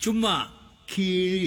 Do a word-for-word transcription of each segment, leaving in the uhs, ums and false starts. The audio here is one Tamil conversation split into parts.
சும்மா கீழ்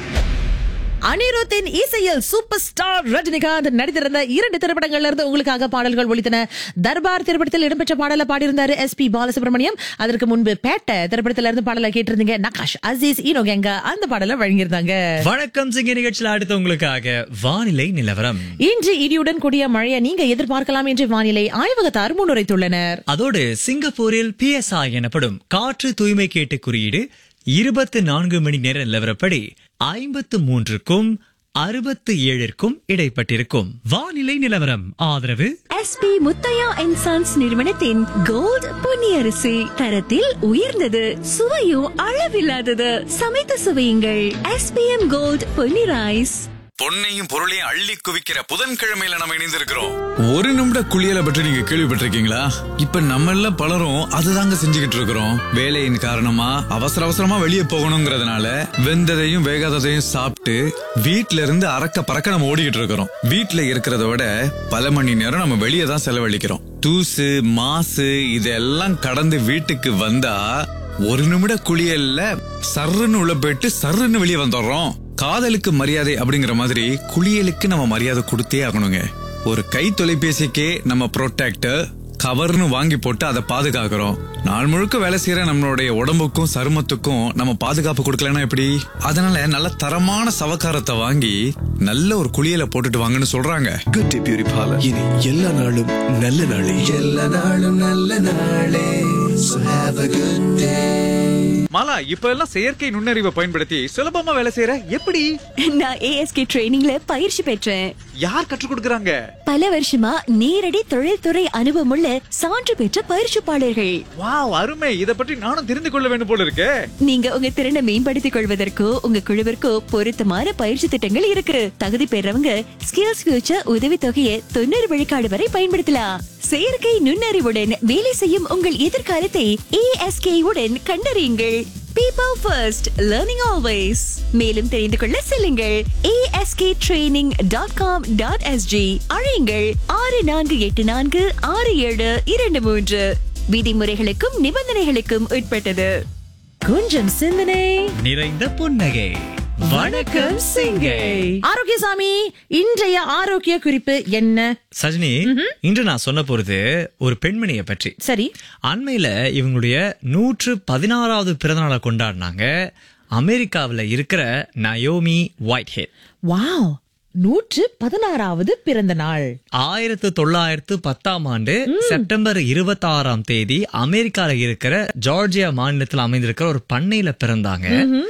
அனிருத்தின் இசையில் சூப்பர் ஸ்டார் ரஜினிகாந்த் நடித்திருந்த இரண்டு திரைப்படங்கள்ல இருந்து உங்களுக்காக பாடல்கள் ஒலித்தன. தர்பார் திரைப்படத்தில் இடம்பெற்ற பாடலை பாடியிருந்தாரு எஸ் பி பாலசுப்ரமணியம். அதற்கு முன்பு பேட்ட திரைப்படத்தில இருந்து பாடலை கேட்டிருந்தீங்க. நகாஷ் அசீஸ் ஈனோகேங்க அந்த பாடலை வழங்கியிருந்தாங்க. வணக்கம் சிங்க நிகழ்ச்சியில் அடுத்து உங்களுக்காக வானிலை நிலவரம். இன்று இடியுடன் கூடிய மழையை நீங்க எதிர்பார்க்கலாம் என்று வானிலை ஆய்வகத்தார் முன்னுரைத்துள்ளனர். அதோடு சிங்கப்பூரில் பி எஸ் ஐ எனப்படும் காற்று தூய்மை கேட்டு குறியீடு இருபத்தி நான்கு மணி நேர நிலவரப்படி ஐம்பத்து மூன்றுக்கும் அறுபத்தி ஏழிற்கும் இடைப்பட்டிருக்கும். வானிலை நிலவரம் ஆதரவு S B Muthiah and sons நிறுவனத்தின் கோல்ட் பொன்னியரிசி. தரத்தில் உயர்ந்தது, சுவையும் அளவில்லாதது. சமைத்து சுவையுங்கள். S B M gold Ponni rice. பொன்னையும் பொருளையும் அள்ளி குவிக்கிற புதன்கிழமையில நம்ம இணைந்திருக்கிறோம். ஒரு நிமிட குளியலை பற்றி நீங்க கேள்விப்பட்டிருக்கீங்களா? இப்ப நம்ம எல்லாம் பலரும் அதுதாங்க செஞ்சுக்கிட்டு இருக்கிறோம். வேலையின் காரணமா அவசர அவசரமா வெளியே போகணுங்கிறதுனால வெந்ததையும் வேகாததையும் சாப்பிட்டு வீட்டுல இருந்து அறக்க பறக்க நம்ம ஓடிக்கிட்டு இருக்கிறோம். வீட்டுல இருக்கிறத விட பல மணி நேரம் நம்ம வெளியே தான் செலவழிக்கிறோம். தூசு மாசு இதெல்லாம் கடந்து வீட்டுக்கு வந்தா ஒரு நிமிட குளியல்ல சர்ருன்னு உள்ள போயிட்டு சர்ருன்னு வெளியே வந்துடுறோம். காதலுக்கு மரியாதை அப்படிங்கிற மாதிரி குளியலுக்கு நம்ம மரியாதை கொடுத்தே ஆகணுங்க. ஒரு கை தொலைபேசிக்கே நம்ம ப்ரொடெக்டர் கவர்னு வாங்கி போட்டு அதை பாதுகாக்கிறோம். நாள் முழுக்க வேலை செய்யற நம்மளுடைய உடம்புக்கும் சருமத்துக்கும் நம்ம பாதுகாப்பு கொடுக்கலன்னா எப்படி? அதனால நல்ல தரமான சவக்காரத்தை வாங்கி நல்ல ஒரு குளியலை போட்டுட்டு வாங்கன்னு சொல்றாங்க. குட் பியூரிஃபாலர். இனி எல்லா நாளும் நல்ல நாளே, எல்லா நாளும் நல்ல நாளே. So have a good day. Mala, இப்ப எல்லாம் செயற்கை நுண்ணறிவை பயன்படுத்தி சுலபமா வேலை செய்யற எப்படி? நான் ஏஎஸ்கே ட்ரைனிங்ல பயிற்சி பெற்றேன். யார் கற்றுக் கொடுக்கறாங்க? பல வருஷமா நேரடி தொழில்துறை அனுபவமுள்ள சான்று பெற்ற பயிற்சிப்பாளர்கள். வாவ், அருமை. இத பற்றி நானும் தெரிந்து கொள்ள வேண்டும் போல இருக்கு. நீங்க உங்க திறனை மேம்படுத்திக் கொள்வதற்கோ உங்க குழுவிற்கோ பொருத்தமான பயிற்சி திட்டங்கள் இருக்கு. தகுதி பெறவங்க ஸ்கில்ஸ் ஃபியூச்சர் உதவி தொகையை தொண்ணூறு விழுக்காடு வரை பயன்படுத்தலாம். செயற்கை நுண்ணறிவுடன் வேலை செய்யும் உங்கள் எதிர்காலத்தை ஏஎஸ்கே உடன் கண்டறியுங்கள். People first, learning always. மேலும் தெரிந்து கொள்ள செல்லுங்கள் A S K training dot com dot S G. அழையுங்கள் ஆறு நான்கு எட்டு நான்கு ஆறு ஏழு இரண்டு மூன்று. விதிமுறைகளுக்கும் நிபந்தனைகளுக்கும் உட்பட்டது. கொஞ்சம் சிந்தனை நிறைந்த புன்னகை. வணக்கம் சிங்கை. ஆரோக்கியசாமி, இன்றைய ஆரோக்கிய குறிப்பு என்ன? சஜினி, இன்று நான் சொன்ன போறது ஒரு பெண்மணியை பற்றி. சரி. அண்மையில இவங்களுடைய நூற்று பதினாறாவது பிறந்தநாளை கொண்டாடினாங்க. அமெரிக்காவில இருக்கிற நயோமி ஒயிட் ஹெட். வாவ், நூற்று பதினாறாவது பிறந்த நாள். ஆயிரத்து தொள்ளாயிரத்து பத்தாம் ஆண்டு செப்டம்பர் இருபத்தி ஆறாம் தேதி அமெரிக்கால இருக்கிற ஜார்ஜியா மாநிலத்தில் அமைந்திருக்கிற ஒரு பண்ணையில பிறந்தாங்க.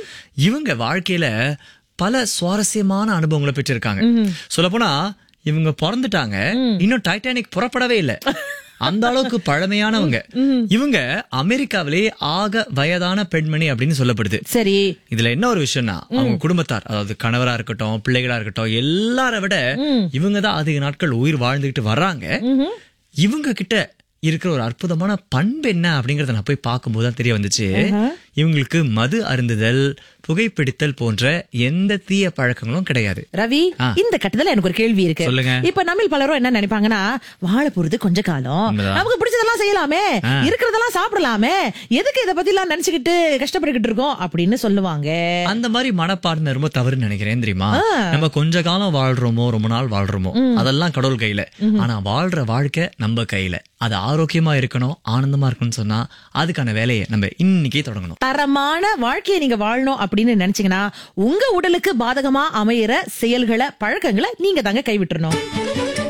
இவங்க வாழ்க்கையில பல சுவாரஸ்யமான அனுபவங்களை பெற்றிருக்காங்க. சொல்ல போனா இவங்க பிறந்துட்டாங்க, இன்னும் டைட்டானிக் புறப்படவே இல்லை. அந்த அளவுக்கு பழமையானவங்க. இவங்க அமெரிக்காவிலே ஆக வயதான பெண்மணி அப்படின்னு சொல்லப்படுது. சரி. இதுல என்ன ஒரு விஷயம்னா, அவங்க குடும்பத்தார், அதாவது கணவரா இருக்கட்டும் பிள்ளைகளா இருக்கட்டும், எல்லார விட இவங்கதான் அதிக நாட்கள் உயிர் வாழ்ந்துகிட்டு வர்றாங்க. இவங்க கிட்ட இருக்கிற ஒரு அற்புதமான பண்பு என்ன அப்படிங்கறத நான் போய் பார்க்கும்போது தான் தெரிய வந்துச்சு. இவங்களுக்கு மது அருந்துதல், புகைப்பிடித்தல் போன்ற எந்த தீய பழக்கங்களும் கிடையாது. ரவி, இந்த கட்டத்துல எனக்கு ஒரு கேள்வி இருக்கு. சொல்லுங்க. இப்ப நம்ம பலரும் என்ன நினைப்பாங்கன்னா, வாழ போறது கொஞ்ச காலம், நமக்கு பிடிச்சதெல்லாம் செய்யலாமே, இருக்கிறதெல்லாம் சாப்பிடலாமே, எதுக்கு இத பத்தி எல்லாம் நினைச்சுக்கிட்டு கஷ்டப்பட்டுக்கிட்டு இருக்கோம் அப்படின்னு சொல்லுவாங்க. அந்த மாதிரி மனப்பான்மை ரொம்ப தவறுன்னு நினைக்கிறேன். தெரியுமா, நம்ம கொஞ்ச காலம் வாழ்றோமோ ரொம்ப நாள் வாழ்றோமோ அதெல்லாம் கடவுள் கையில. ஆனா வாழ்ற வாழ்க்கை நம்ம கையில. அது ஆரோக்கியமா இருக்கணும், ஆனந்தமா இருக்கணும்னு சொன்னா அதுக்கான வேலையை நம்ம இன்னைக்கே தொடங்கணும். தரமான வாழ்க்கையை நீங்க வாழணும் அப்படின்னு நினைச்சீங்கன்னா உங்க உடலுக்கு பாதகமா அமையிற செயல்களை பழக்கங்களை நீங்க தாங்க கைவிட்டுறணும்.